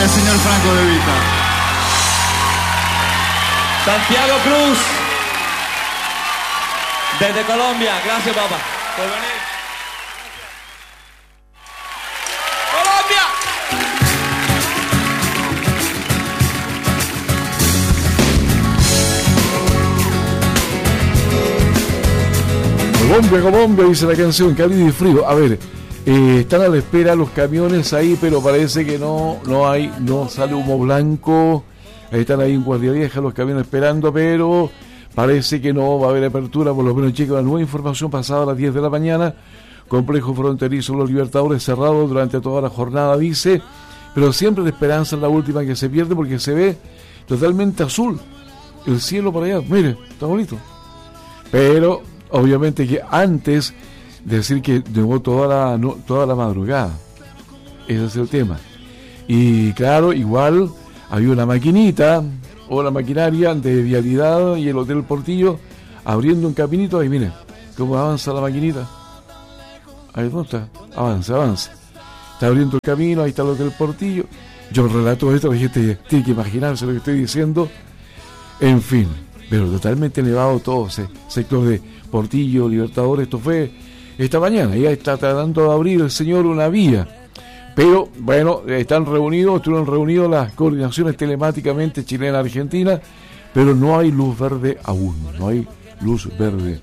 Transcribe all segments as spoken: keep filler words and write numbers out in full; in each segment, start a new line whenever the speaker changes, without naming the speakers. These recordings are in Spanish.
el señor Franco De Vita.
Santiago Cruz, desde Colombia. Gracias, papá, por venir.
Colombia, Colombia, dice la canción, cálido y frío. A ver, eh, están a la espera los camiones ahí, pero parece que no, no hay, no sale humo blanco. Ahí están ahí en Guardia Vieja los camiones esperando, pero parece que no va a haber apertura. Por lo menos llega una nueva información pasada a las diez de la mañana. Complejo fronterizo Los Libertadores cerrado durante toda la jornada, dice, pero siempre la esperanza es la última que se pierde porque se ve totalmente azul el cielo por allá. Mire, está bonito. Pero obviamente que antes de decir que nevó toda la, no, toda la madrugada, ese es el tema. Y claro, igual había una maquinita o la maquinaria de Vialidad y el Hotel Portillo abriendo un caminito. Ahí miren cómo avanza la maquinita. Ahí no está, avanza, avanza. Está abriendo el camino, ahí está el Hotel Portillo. Yo relato esto, la gente tiene que imaginarse lo que estoy diciendo. En fin, pero totalmente nevado todo ese sector de Portillo, Libertadores. Esto fue esta mañana, ya está tratando de abrir el señor una vía, pero bueno, están reunidos, estuvieron reunidos las coordinaciones telemáticamente chilena-argentina, pero no hay luz verde aún, no hay luz verde.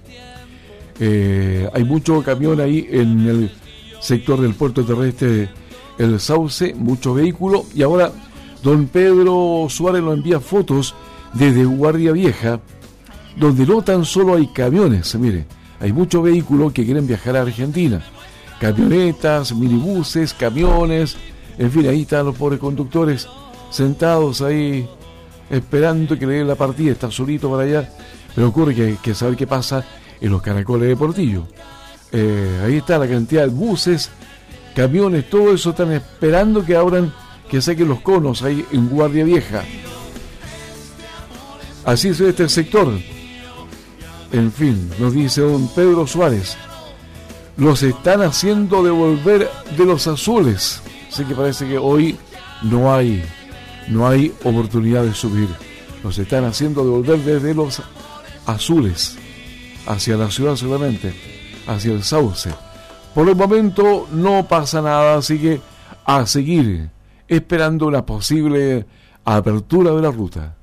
Eh, hay mucho camión ahí en el sector del puerto terrestre El Sauce, mucho vehículo, y ahora don Pedro Suárez nos envía fotos desde Guardia Vieja, donde no tan solo hay camiones, mire, hay muchos vehículos que quieren viajar a Argentina, camionetas, minibuses, camiones, en fin, ahí están los pobres conductores sentados ahí esperando que le den la partida, está solito para allá, pero ocurre que hay que saber qué pasa en los caracoles de Portillo. Eh, ahí está la cantidad de buses, camiones, todo eso están esperando que abran, que saquen los conos ahí en Guardia Vieja. Así es este sector. En fin, nos dice don Pedro Suárez, los están haciendo devolver de los azules. Así que parece que hoy no hay, no hay oportunidad de subir. Los están haciendo devolver desde los azules hacia la ciudad solamente, hacia el Sauce. Por el momento no pasa nada, así que a seguir esperando una posible apertura de la ruta.